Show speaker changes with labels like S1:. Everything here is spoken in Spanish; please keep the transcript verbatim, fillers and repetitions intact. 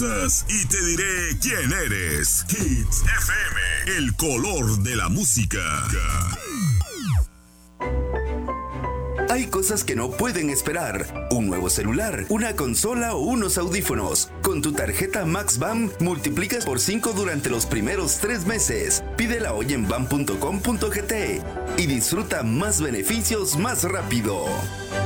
S1: Y te diré quién eres. Hits F M, el color de la música.
S2: Hay cosas que no pueden esperar. Un nuevo celular, una consola o unos audífonos. Con tu tarjeta MaxBAM multiplicas por cinco durante los primeros tres meses. Pídela hoy en bam punto com punto gt y disfruta más beneficios más rápido.